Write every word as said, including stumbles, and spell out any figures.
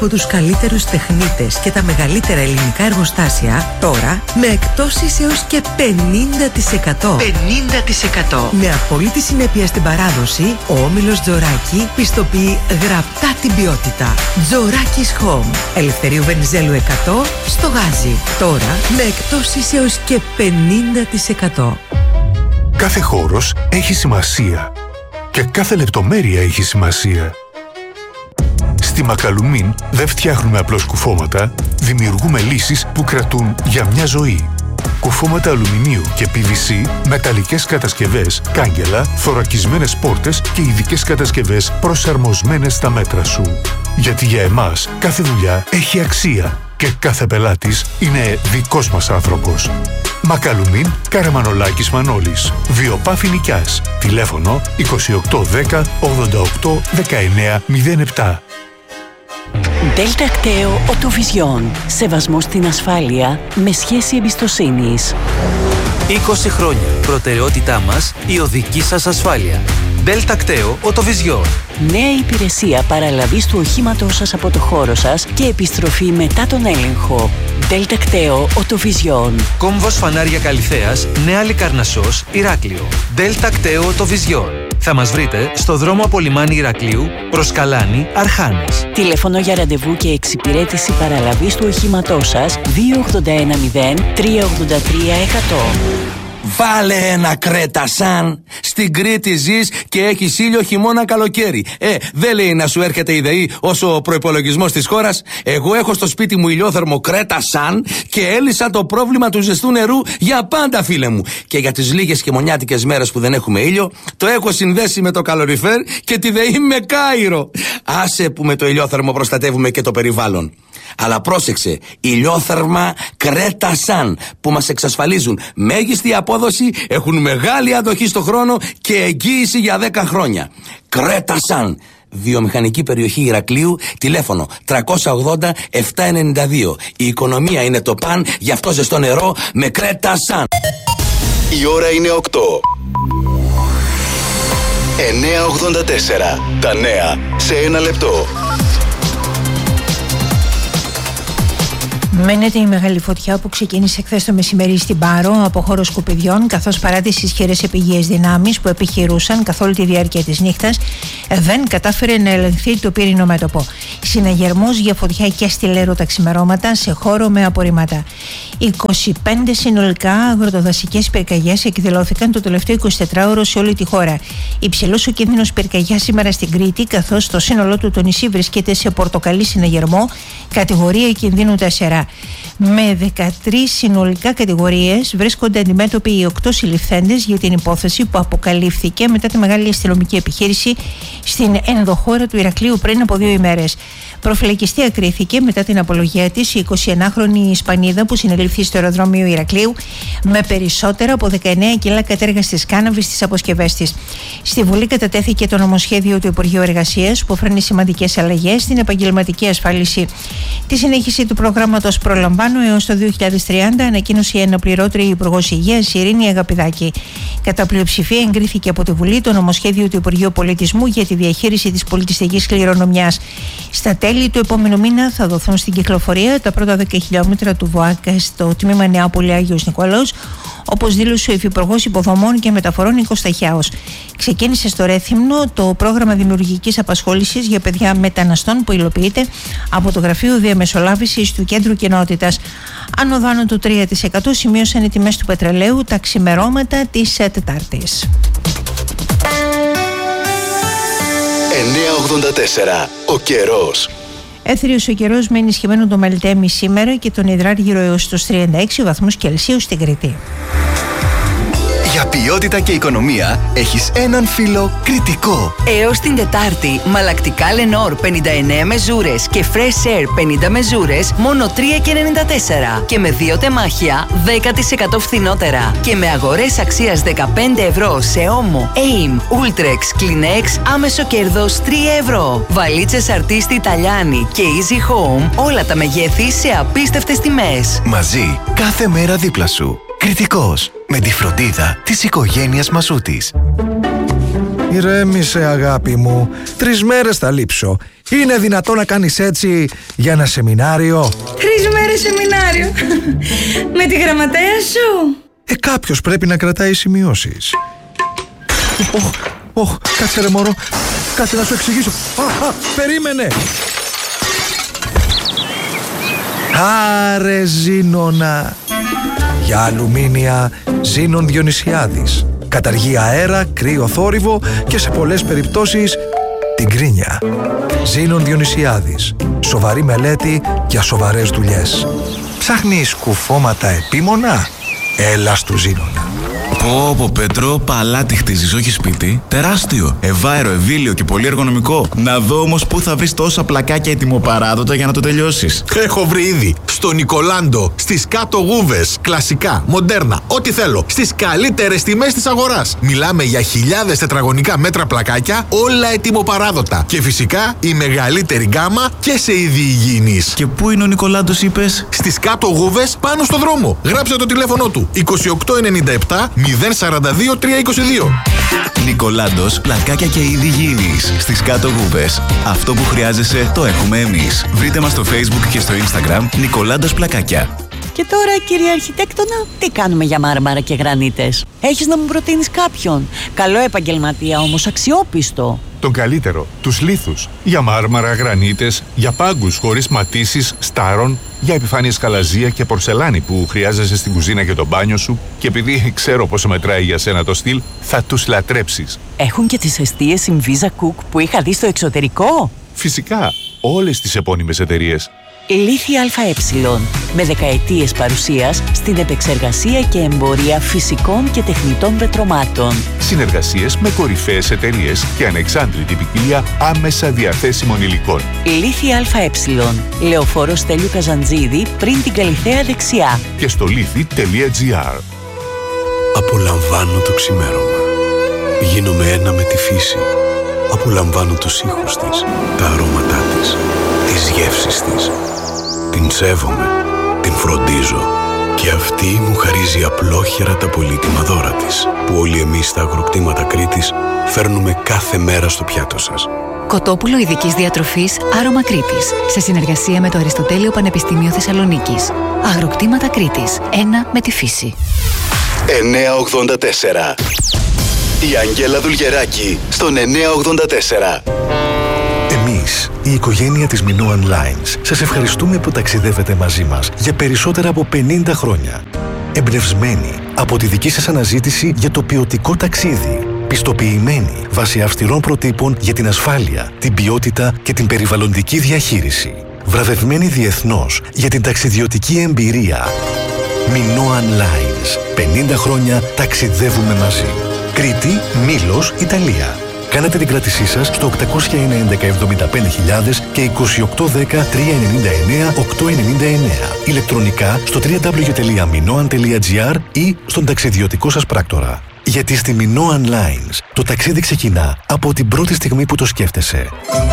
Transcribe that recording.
από τους καλύτερους τεχνίτες και τα μεγαλύτερα ελληνικά εργοστάσια, τώρα με εκπτώσεις έως και πενήντα τοις εκατό. πενήντα τοις εκατό. Με απόλυτη συνέπεια στην παράδοση, ο όμιλος Τζοράκη πιστοποιεί γραπτά την ποιότητα. Τζοράκης Home. Ελευθερίου Βενιζέλου εκατό στο Γάζι. Τώρα με εκπτώσεις έως και πενήντα τοις εκατό. Κάθε χώρος έχει σημασία και κάθε λεπτομέρεια έχει σημασία. Στη Μακαλουμίν δεν φτιάχνουμε απλώς κουφώματα, δημιουργούμε λύσεις που κρατούν για μια ζωή. Κουφώματα αλουμινίου και πι βι σι, μεταλλικές κατασκευές, κάγκελα, θωρακισμένες πόρτες και ειδικές κατασκευές προσαρμοσμένες στα μέτρα σου. Γιατί για εμάς κάθε δουλειά έχει αξία και κάθε πελάτης είναι δικός μας άνθρωπος. Μακαλουμίν, Καραμανολάκης Μανώλης. Βιοπάφη Νικιάς. Τηλέφωνο είκοσι οκτώ δέκα ογδόντα οκτώ δεκαεννέα μηδέν επτά. Delta Acteo Autovision. Σεβασμός στην ασφάλεια με σχέση εμπιστοσύνης. είκοσι χρόνια. Προτεραιότητά μας η οδική σας ασφάλεια. Delta Acteo Autovision. Νέα υπηρεσία παραλαβής του οχήματός σας από το χώρο σας και επιστροφή μετά τον έλεγχο. Delta Acteo Autovision. Κόμβος Φανάρια Καλυθέας, Νέα Λικαρνασσός, Ηράκλειο. Delta Acteo Autovision. Θα μας βρείτε στο δρόμο από λιμάνι Ηρακλείου προς Καλάνη, Αρχάνες. Τηλέφωνο για ραντεβού και εξυπηρέτηση παραλαβής του οχήματός σας δύο ογδόντα ένα μηδέν τρία ογδόντα τρία εκατό. Βάλε ένα Κρέτα Σαν. Στην Κρήτη ζεις και έχεις ήλιο χειμώνα καλοκαίρι. Ε, δεν λέει να σου έρχεται η ΔΕΗ όσο ο προϋπολογισμός της χώρας. Εγώ έχω στο σπίτι μου ηλιόθερμο Κρέτα Σαν και έλυσα το πρόβλημα του ζεστού νερού για πάντα, φίλε μου. Και για τις λίγες χειμωνιάτικες μέρες που δεν έχουμε ήλιο, το έχω συνδέσει με το καλοριφέρ και τη ΔΕΗ με Κάιρο. Άσε που με το ηλιόθερμο προστατεύουμε και το περιβάλλον. Αλλά πρόσεξε, ηλιόθερμα Κρέτα Σαν που μας εξασφαλίζουν μέγιστη απόδοση, έχουν μεγάλη αντοχή στο χρόνο και εγγύηση για δέκα χρόνια. Κρέτα Σαν, βιομηχανική περιοχή Ηρακλείου, τηλέφωνο τριακόσια ογδόντα επτακόσια ενενήντα δύο. Η οικονομία είναι το παν, γι' αυτό ζεστό νερό με Κρέτα Σαν. Η ώρα είναι οκτώ. εννιά ογδόντα τέσσερα. Τα νέα σε ένα λεπτό. Μένεται η μεγάλη φωτιά που ξεκίνησε χθες το μεσημέρι στην Πάρο από χώρο σκουπιδιών, καθώς παρά τις ισχυρές επιγείες δυνάμεις που επιχειρούσαν καθ' όλη τη διάρκεια της νύχτας, δεν κατάφερε να ελεγχθεί το πύρινο μέτωπο. Συναγερμός για φωτιά και στη Λέρο τα ξημερώματα σε χώρο με απορρίμματα. είκοσι πέντε συνολικά αγροτοδασικές πυρκαγιές εκδηλώθηκαν το τελευταίο εικοσιτετράωρο σε όλη τη χώρα. Υψηλός ο κίνδυνος πυρκαγιάς σήμερα στην Κρήτη, καθώς το σύνολό του το νησί βρίσκεται σε πορτοκαλί συναγερμό, κατηγορία κινδύνου τέσσερα. Με δεκατρείς συνολικά κατηγορίες βρίσκονται αντιμέτωποι οι οκτώ συλληφθέντες για την υπόθεση που αποκαλύφθηκε μετά τη μεγάλη αστυνομική επιχείρηση στην ενδοχώρα του Ηρακλείου πριν από δύο ημέρες. Προφυλακιστή ακρίθηκε μετά την απολογία της η εικοσιενάχρονη Ισπανίδα που συνελήφθη στο αεροδρόμιο Ηρακλείου με περισσότερα από δεκαεννέα κιλά κατέργαστης κάναβης στις αποσκευές της. Στη Βουλή κατατέθηκε το νομοσχέδιο του Υπουργείου Εργασίας που φέρνει σημαντικές αλλαγές στην επαγγελματική ασφάλιση. Τη συνέχιση του προγράμματος Προλαμβάνω έως το δύο χιλιάδες τριάντα ανακοίνωσε η αναπληρώτρια Υπουργός Υγείας Ειρήνη Αγαπηδάκη. Κατά πλειοψηφία εγκρίθηκε από τη Βουλή το νομοσχέδιο του Υπουργείου Πολιτισμού για τη διαχείριση της πολιτιστικής κληρονομιάς. Στα τέλη του επόμενου μήνα θα δοθούν στην κυκλοφορία τα πρώτα δέκα χιλιόμετρα του ΒΟΑΚ στο τμήμα Νεάπολη Άγιος Νικόλαος, όπως δήλωσε ο Υφυπουργός Υποδομών και Μεταφορών Νίκος Σταχιάος. Ξεκίνησε στο Ρέθυμνο το πρόγραμμα δημιουργικής απασχόλησης για παιδιά μεταναστών που υλοποιείται από το Γραφείο Διαμεσολάβησης του Κέντρου Κοινότητας. Άνω δάνω του τρία τοις εκατό σημείωσαν οι τιμές του πετρελαίου τα ξημερώματα της Τετάρτης. εννιά ογδόντα τέσσερα. Ο καιρός. Έθριος ο καιρός με ενισχυμένο το Μελτέμι σήμερα και τον Υδράργυρο έως τους τριάντα έξι βαθμούς Κελσίου στην Κρήτη. Για ποιότητα και οικονομία έχεις έναν φίλο Κρητικό. Έως την Τετάρτη, μαλακτικά Λενόρ πενήντα εννέα μεζούρες και Fresh Air πενήντα μεζούρες μόνο τρία και ενενήντα τέσσερα και με δύο τεμάχια δέκα τοις εκατό φθηνότερα. Και με αγορές αξίας δεκαπέντε ευρώ σε Omo, Aim, Ultrex, Kleenex, άμεσο κέρδος τρία ευρώ. Βαλίτσες Αρτίστη Ιταλιάνι και Easy Home, όλα τα μεγέθη σε απίστευτες τιμές. Μαζί, κάθε μέρα δίπλα σου. Κρητικός, με τη φροντίδα της οικογένειας Μασούτης. Ηρέμησε αγάπη μου, τρεις μέρες θα λείψω Είναι δυνατό να κάνεις έτσι για ένα σεμινάριο? Τρεις μέρες σεμινάριο. Με τη γραμματέα σου. Ε, κάποιος πρέπει να κρατάει σημειώσεις. Ωχ, ωχ, κάτσε ρε μωρό. Κάτσε να σου εξηγήσω. Α, α, περίμενε. Άρε Ζήνονα. Για αλουμίνια Ζήνων Διονυσιάδης. Καταργεί αέρα, κρύο θόρυβο και σε πολλές περιπτώσεις την κρίνια. Ζήνων Διονυσιάδης. Σοβαρή μελέτη για σοβαρές δουλειές. Ψάχνεις κουφώματα επίμονα? Έλα στου Ζήνονα. Πω πω Πέτρο, παλάτι χτίζεις, όχι σπίτι. Τεράστιο, ευάερο, ευήλιο και πολύ εργονομικό. Να δω όμως πού θα βρεις τόσα πλακάκια ετοιμοπαράδοτα για να το τελειώσεις. Έχω βρει ήδη στο Νικολάντο, στις κάτω γούβες. Κλασικά, μοντέρνα, ό,τι θέλω. Στις καλύτερες τιμές της αγοράς. Μιλάμε για χιλιάδες τετραγωνικά μέτρα πλακάκια, όλα ετοιμοπαράδοτα. Και φυσικά η μεγαλύτερη γκάμα και σε είδη υγιεινής. Και πού είναι ο Νικολάντος, είπες? Στις κάτω γούβες, πάνω στο δρόμο. Γράψε το τηλέφωνο του είκοσι οκτώ ενενήντα επτά μηδέν σαράντα δύο τριακόσια είκοσι δύο. Νικολάντος, πλακάκια και είδη υγιεινής. Στις κάτω γούβες. Αυτό που χρειάζεσαι το έχουμε εμείς. Βρείτε μας στο Facebook και στο Instagram Νικολάντος Πλακάκια. Και τώρα, κύριε Αρχιτέκτονα, τι κάνουμε για μάρμαρα και γρανίτες? Έχεις να μου προτείνεις κάποιον? Καλό επαγγελματία όμως, αξιόπιστο. Τον καλύτερο, τους λίθους. Για μάρμαρα, γρανίτες, για πάγκους χωρίς ματίσεις, στάρων, για επιφάνειες καλαζία και πορσελάνη που χρειάζεσαι στην κουζίνα και το μπάνιο σου, και επειδή ξέρω πόσο μετράει για σένα το στυλ, θα τους λατρέψεις. Έχουν και τις εστίες Inviza Cook που είχα δει στο εξωτερικό. Φυσικά, όλες τις επώνυμες εταιρείες. Λίθη ΑΕ, με δεκαετίες παρουσίας στην επεξεργασία και εμπορία φυσικών και τεχνητών πετρωμάτων. Συνεργασίες με κορυφαίες εταιρείες και ανεξάντλητη ποικιλία άμεσα διαθέσιμων υλικών. Λίθη ΑΕ, Λεωφόρο Στέλιου Καζαντζίδη, πριν την Καλιθέα δεξιά. Και στο λίθη τελεία τζι άρ. Απολαμβάνω το ξημέρωμα. Γίνομαι ένα με τη φύση. Απολαμβάνω τους ήχους της, τα αρώματά της, τις γεύσεις της. Την σέβομαι, την φροντίζω και αυτή μου χαρίζει απλόχερα τα πολύτιμα δώρα της, που όλοι εμείς στα αγροκτήματα Κρήτης φέρνουμε κάθε μέρα στο πιάτο σας. Κοτόπουλο ειδικής διατροφής Άρωμα Κρήτης, σε συνεργασία με το Αριστοτέλειο Πανεπιστήμιο Θεσσαλονίκης. Αγροκτήματα Κρήτης, ένα με τη φύση. εννιακόσια ογδόντα τέσσερα. Η Αγγέλα Δουλγεράκη στον εννιακόσια ογδόντα τέσσερα. Εμείς, η οικογένεια της Minoan Lines, σας ευχαριστούμε που ταξιδεύετε μαζί μας για περισσότερα από πενήντα χρόνια. Εμπνευσμένοι από τη δική σας αναζήτηση για το ποιοτικό ταξίδι. Πιστοποιημένοι βάσει αυστηρών προτύπων για την ασφάλεια, την ποιότητα και την περιβαλλοντική διαχείριση. Βραβευμένοι διεθνώς για την ταξιδιωτική εμπειρία. Minoan Lines. πενήντα χρόνια ταξιδεύουμε μαζί. Κρήτη, Μήλος, Ιταλία. Κάνετε την κράτησή σας στο οκτακόσια ένα έντεκα εβδομήντα πέντε χιλιάδες και είκοσι οκτώ δέκα τριακόσια ενενήντα εννέα οκτακόσια ενενήντα εννέα. Ηλεκτρονικά στο double-u double-u double-u τελεία minoan τελεία gr ή στον ταξιδιωτικό σας πράκτορα. Γιατί στη Minoan Lines το ταξίδι ξεκινά από την πρώτη στιγμή που το σκέφτεσαι.